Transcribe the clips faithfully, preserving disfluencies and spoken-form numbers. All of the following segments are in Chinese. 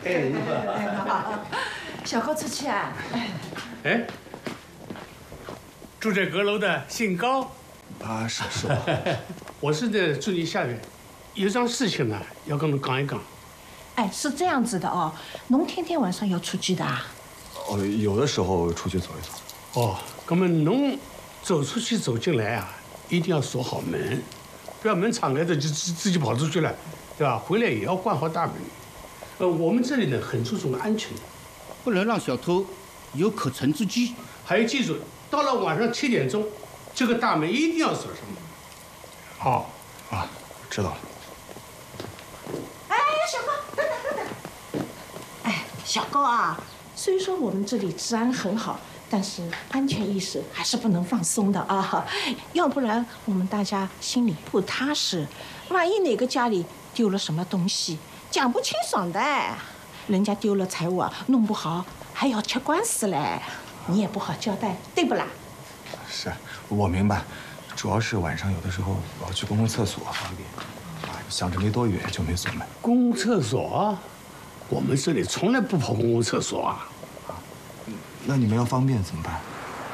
哎，小高出去啊？ 哎，住在阁楼的姓高。 啊，是是我。 我是在住你下面，有桩事情呢，要跟侬讲一讲。 哎，是这样子的哦，侬天天晚上要出去的啊？ 哦，有的时候出去走一走。 哦，那么侬走出去走进来啊，一定要锁好门，不要门敞开的就自自己跑出去了，对吧？回来也要关好大门。呃，我们这里呢很注重安全， 不能让小偷有可乘之机。 还要记住，到了晚上七点钟，这个大门一定要锁上。好， 啊，知道了。 哎，小高，等等等等。哎，小高啊，虽说我们这里治安很好，但是安全意识还是不能放松的啊，要不然我们大家心里不踏实。万一哪个家里丢了什么东西，讲不清爽的，人家丢了财物啊，弄不好还要吃官司嘞，你也不好交代，对不啦？ 是，我明白，主要是晚上有的时候我要去公共厕所方便，啊，想着没多远就没锁门。 公共厕所，我们这里从来不跑公共厕所啊。 那你们要方便怎么办？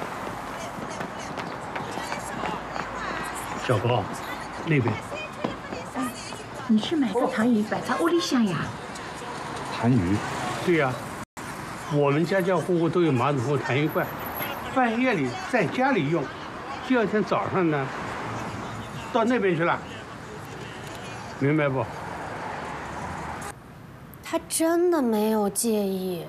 小高，那边。 哎，你去买个糖鱼摆在屋里向呀。 痰盂？ 对呀、啊，我们家家户户都有马桶或痰盂罐，半夜里在家里用，第二天早上呢，到那边去了，明白不？ 他真的没有介意。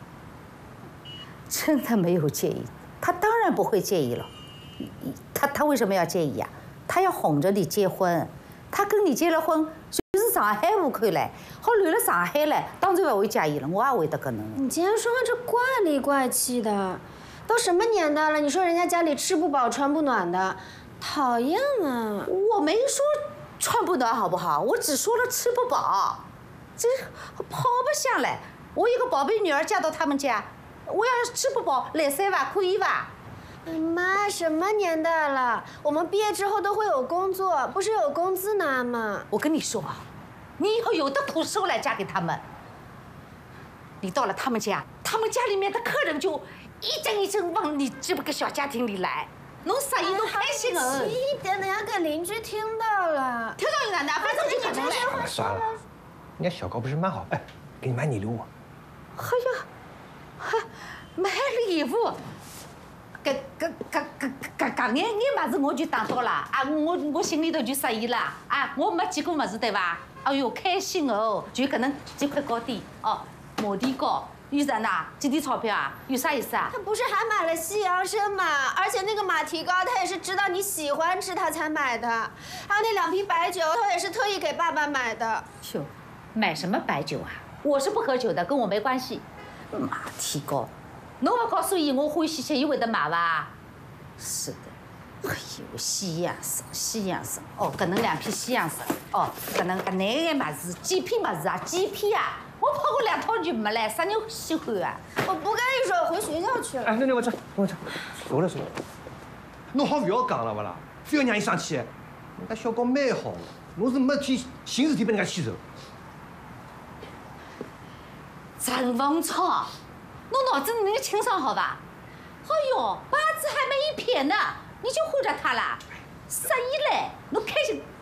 真的没有介意，他当然不会介意了。他他为什么要介意呀？他要哄着你结婚，他跟你结了婚，就是上海户口嘞，好留了上海嘞，当然不会介意了。我也会得搿能。 你今天说话这怪里怪气的，都什么年代了？你说人家家里吃不饱穿不暖的，讨厌啊！ 我没说穿不暖好不好？我只说了吃不饱，这跑不下来。我一个宝贝女儿嫁到他们家。我要是吃不饱，来三碗可以吧？ 妈，什么年代了？我们毕业之后都会有工作，不是有工资拿吗？ 我跟你说啊，你以后有的土收来嫁给他们。你到了他们家，他们家里面的客人就一阵一阵往你这个小家庭里来，侬生意都开心哦。 轻一点，等下给邻居听到了。 听到有哪哪分钟就可能来。 算了，人家小高不是蛮好，哎，给你买礼物。 哎呀。哈，买礼物，搿搿搿搿搿搿眼眼物事我就打到了啊！我我心里头就适意了啊！我没见过物事对伐？哎呦，开心哦！就搿能几块糕点哦，马蹄糕，有啥呢？几钿钞票啊？有啥意思啊？ 他不是还买了西洋参嘛？而且那个马蹄糕，他也是知道你喜欢吃，他才买的。还有那两瓶白酒，他也是特意给爸爸买的。 哟，买什么白酒啊？我是不喝酒的，跟我没关系。马蹄糕，侬不告诉伊我欢喜吃，伊会得买伐？是的，哎呦，西洋参，西洋参，哦，搿能两片西洋参，哦，搿能搿哪眼物事，几片物事啊，几片啊？我泡过两套就没了，啥人喜欢啊？ 我不跟你说，我回学校去了。 哎，那那我这我这，说了说了，侬好不要讲了不啦？非要让伊生气，人家小高蛮好的，侬是没天寻事体被人家牵走。 陈凤超，侬脑子能清爽好吧？哎呦，八字还没一撇呢，你就护着他了。生意嘞，侬开心